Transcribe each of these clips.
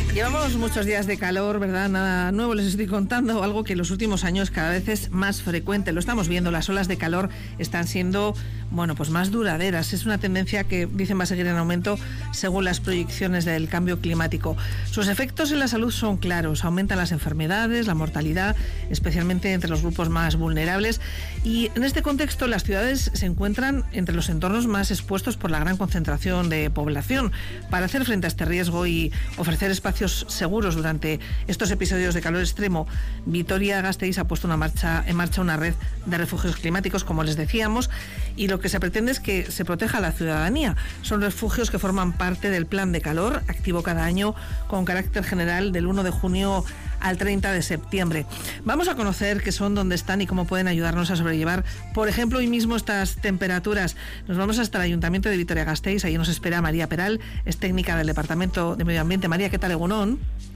Llevamos muchos días de calor, ¿verdad? Nada nuevo les estoy contando, algo que en los últimos años cada vez es más frecuente. Lo estamos viendo, las olas de calor están siendo, pues más duraderas. Es una tendencia que dicen va a seguir en aumento según las proyecciones del cambio climático. Sus efectos en la salud son claros. Aumentan las enfermedades, la mortalidad, especialmente entre los grupos más vulnerables. Y en este contexto, las ciudades se encuentran entre los entornos más expuestos por la gran concentración de población. Para hacer frente a este riesgo y ofrecer espacios seguros durante estos episodios de calor extremo, Vitoria-Gasteiz ha puesto en marcha una red de refugios climáticos, como les decíamos, y lo que se pretende es que se proteja a la ciudadanía. Son refugios que forman parte del plan de calor, activo cada año con carácter general del 1 de junio al 30 de septiembre. Vamos a conocer qué son, dónde están y cómo pueden ayudarnos a sobrellevar, por ejemplo, hoy mismo estas temperaturas. Nos vamos hasta el Ayuntamiento de Vitoria-Gasteiz. Allí nos espera María Peral, es técnica del Departamento de Medio Ambiente. María, ¿qué tal, Egunon?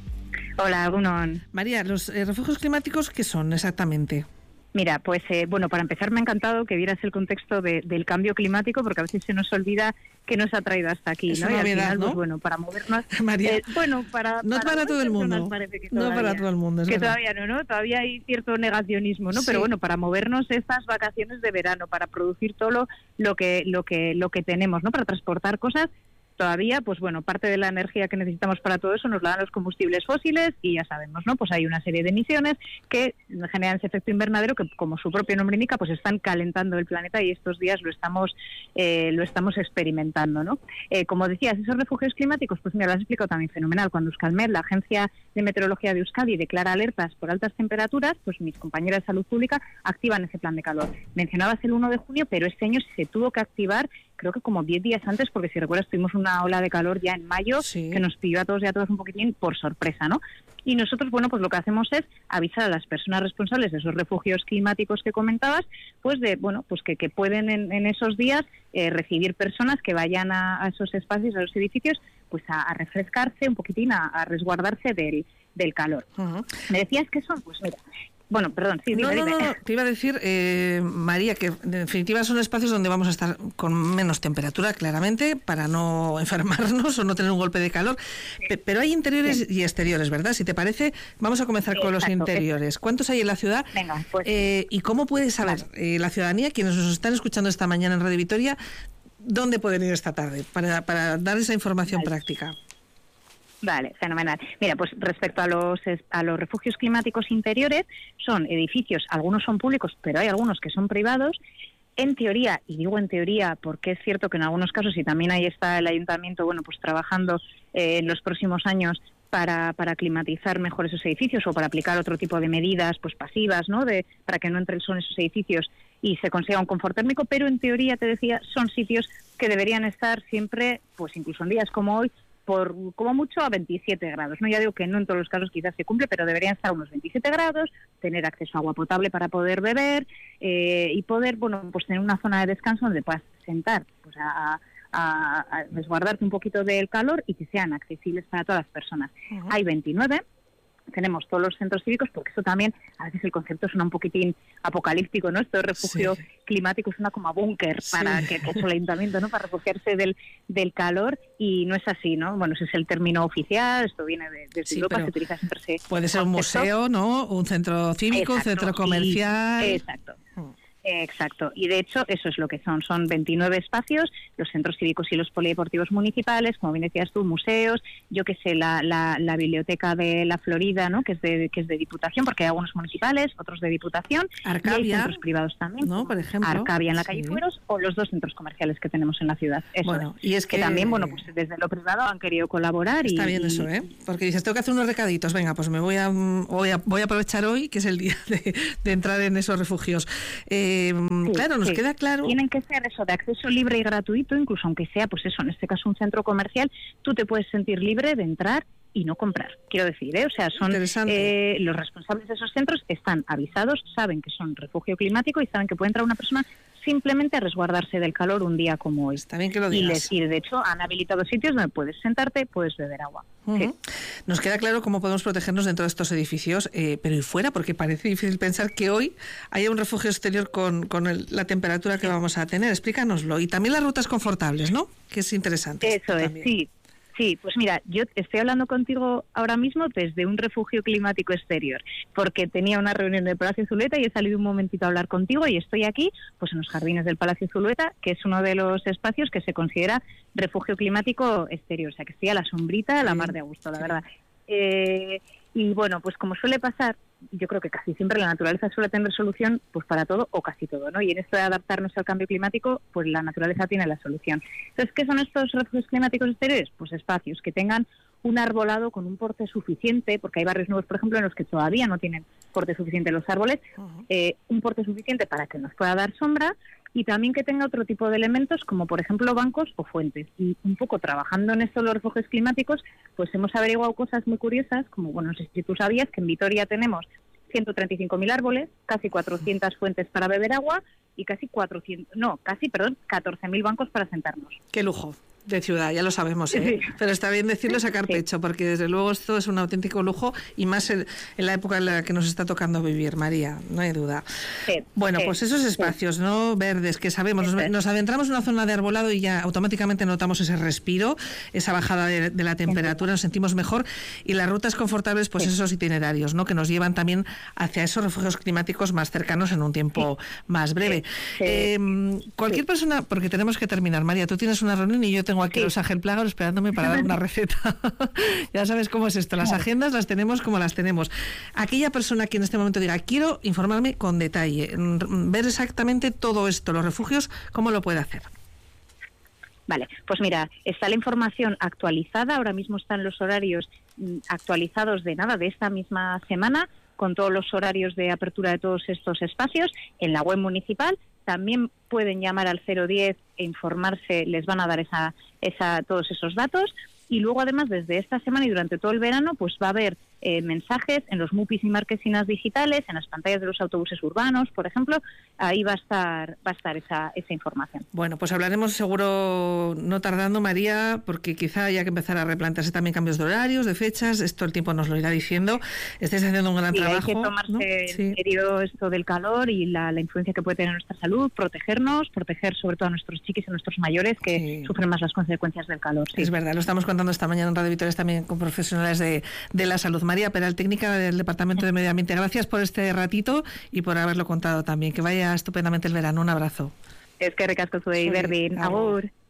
Hola, Egunon. María, ¿los refugios climáticos qué son exactamente? Mira, pues para empezar me ha encantado que vieras el contexto del cambio climático, porque a veces se nos olvida que nos ha traído hasta aquí, es ¿no? Una novedad, y al final, ¿no? Pues para movernos... María, para todo el mundo. No para todo el mundo, es verdad. Todavía no, todavía hay cierto negacionismo, ¿no? Sí. Pero para movernos estas vacaciones de verano, para producir todo lo que tenemos, ¿no? Para transportar cosas. Todavía, parte de la energía que necesitamos para todo eso nos la dan los combustibles fósiles y ya sabemos, ¿no? Pues hay una serie de emisiones que generan ese efecto invernadero que, como su propio nombre indica, pues están calentando el planeta y estos días lo estamos experimentando, ¿no? Como decías, esos refugios climáticos, pues mira, lo has explicado también fenomenal. Cuando Euskalmet, la Agencia de Meteorología de Euskadi, declara alertas por altas temperaturas, pues mis compañeras de salud pública activan ese plan de calor. Mencionabas el 1 de junio, pero este año se tuvo que activar creo que como 10 días antes, porque si recuerdas tuvimos una ola de calor ya en mayo, sí, que nos pilló a todos y a todas un poquitín por sorpresa, ¿no? Y nosotros, pues lo que hacemos es avisar a las personas responsables de esos refugios climáticos que comentabas, pues que pueden en esos días recibir personas que vayan a esos espacios, a los edificios, pues a refrescarse un poquitín, a resguardarse del calor. Uh-huh. ¿Me decías qué son? Pues mira... perdón, sí, dime. No, te iba a decir, María, que en definitiva son espacios donde vamos a estar con menos temperatura, claramente, para no enfermarnos o no tener un golpe de calor, sí, pero hay interiores, sí, y exteriores, ¿verdad? Si te parece, vamos a comenzar, sí, con los interiores. ¿Cuántos hay en la ciudad? Venga, pues... ¿Y cómo puede saber la ciudadanía, quienes nos están escuchando esta mañana en Radio Vitoria, dónde pueden ir esta tarde para dar esa información práctica? Vale, fenomenal. Mira, pues respecto a los refugios climáticos interiores, son edificios, algunos son públicos, pero hay algunos que son privados. En teoría, y digo en teoría porque es cierto que en algunos casos, y también ahí está el ayuntamiento, pues trabajando en los próximos años para climatizar mejor esos edificios o para aplicar otro tipo de medidas pues pasivas, ¿no? Para que no entre el sol en esos edificios y se consiga un confort térmico, pero en teoría, te decía, son sitios que deberían estar siempre, pues incluso en días como hoy, por como mucho a 27 grados, ¿no? Ya digo que no en todos los casos quizás se cumple, pero deberían estar a unos 27 grados, tener acceso a agua potable para poder beber y poder, pues tener una zona de descanso donde puedas sentar, pues a resguardarte un poquito del calor y que sean accesibles para todas las personas. Uh-huh. Hay 29. Tenemos todos los centros cívicos, porque eso también, a veces el concepto suena un poquitín apocalíptico, ¿no? Esto de refugio, sí, climático suena como a búnker, sí, para que el ayuntamiento, ¿no? Para refugiarse del calor, y no es así, ¿no? Ese es el término oficial, esto viene de sí, Europa, se utiliza siempre ese puede ser un museo, ¿no? Un centro cívico, exacto, un centro comercial. Sí, exacto. Exacto, y de hecho eso es lo que son 29 espacios, los centros cívicos y los polideportivos municipales, como bien decías tú, museos, yo que sé, la biblioteca de la Florida, ¿no? que es de Diputación, porque hay algunos municipales, otros de Diputación, Arcavia, y hay centros privados también, ¿no? Por ejemplo, Arcavia en la calle sí, Fueros, o los dos centros comerciales que tenemos en la ciudad. Eso bueno, es. Y es que también, pues desde lo privado han querido colaborar. Está bien eso, ¿eh? Porque dices, tengo que hacer unos recaditos, venga, pues me voy a aprovechar hoy, que es el día de entrar en esos refugios. Sí, claro, nos queda claro. Tienen que ser eso de acceso libre y gratuito, incluso aunque sea, pues eso, en este caso un centro comercial, tú te puedes sentir libre de entrar y no comprar, quiero decir, O sea, son los responsables de esos centros están avisados, saben que son refugio climático y saben que puede entrar una persona simplemente a resguardarse del calor un día como hoy. Está bien que lo digas. Y de hecho han habilitado sitios donde puedes sentarte, puedes beber agua. Uh-huh. Sí. Nos queda claro cómo podemos protegernos dentro de estos edificios, pero y fuera, porque parece difícil pensar que hoy haya un refugio exterior con la temperatura que vamos a tener. Explícanoslo. Y también las rutas confortables, ¿no? Que es interesante. Eso es, sí. Sí, pues mira, yo estoy hablando contigo ahora mismo desde un refugio climático exterior, porque tenía una reunión del Palacio Zuleta y he salido un momentito a hablar contigo y estoy aquí pues en los jardines del Palacio Zuleta, que es uno de los espacios que se considera refugio climático exterior, o sea que estoy a la sombrita de la mar de a gusto, la verdad. Y bueno, pues como suele pasar, yo creo que casi siempre la naturaleza suele tener solución pues para todo o casi todo, ¿no? Y en esto de adaptarnos al cambio climático, pues la naturaleza tiene la solución. Entonces, ¿qué son estos refugios climáticos exteriores? Pues espacios que tengan un arbolado con un porte suficiente, porque hay barrios nuevos, por ejemplo, en los que todavía no tienen porte suficiente los árboles, un porte suficiente para que nos pueda dar sombra, y también que tenga otro tipo de elementos como por ejemplo bancos o fuentes. Y un poco trabajando en esto de los refugios climáticos, pues hemos averiguado cosas muy curiosas, como, bueno, no sé si tú sabías que en Vitoria tenemos 135.000 árboles, casi 400 fuentes para beber agua y casi 14.000 bancos para sentarnos. ¡Qué lujo! De ciudad, ya lo sabemos, ¿eh? Sí. Pero está bien decirlo, sacar pecho, porque desde luego esto es un auténtico lujo y más en la época en la que nos está tocando vivir, María, no hay duda. Bueno, pues esos espacios no verdes que sabemos, nos adentramos en una zona de arbolado y ya automáticamente notamos ese respiro, esa bajada de la temperatura, nos sentimos mejor, y las rutas confortables, pues esos itinerarios, ¿no? Que nos llevan también hacia esos refugios climáticos más cercanos en un tiempo más breve. Cualquier persona, porque tenemos que terminar, María, tú tienes una reunión y yo tengo aquí los Agelplagos esperándome para dar una receta. Ya sabes cómo es esto, las agendas las tenemos como las tenemos. Aquella persona que en este momento diga, quiero informarme con detalle, ver exactamente todo esto, los refugios, ¿cómo lo puede hacer? Vale, pues mira, está la información actualizada, ahora mismo están los horarios actualizados de esta misma semana, con todos los horarios de apertura de todos estos espacios en la web municipal. También pueden llamar al 010 e informarse, les van a dar todos esos datos. Y luego, además, desde esta semana y durante todo el verano, pues va a haber mensajes en los MUPIs y marquesinas digitales, en las pantallas de los autobuses urbanos, por ejemplo. Ahí va a estar esa información. Bueno, pues hablaremos seguro no tardando, María, porque quizá haya que empezar a replantearse también cambios de horarios, de fechas. Esto el tiempo nos lo irá diciendo. Estáis haciendo un gran trabajo. Hay que tomarse en serio esto del calor y la influencia que puede tener en nuestra salud, proteger sobre todo a nuestros chiquis y a nuestros mayores que sufren más las consecuencias del calor. Es verdad, lo estamos contando esta mañana en Radio Vitoria también con profesionales de la salud. María Peral, técnica del Departamento de Medio Ambiente, gracias por este ratito y por haberlo contado también. Que vaya estupendamente el verano. Un abrazo. Es que recasco soy Berdín. Agur.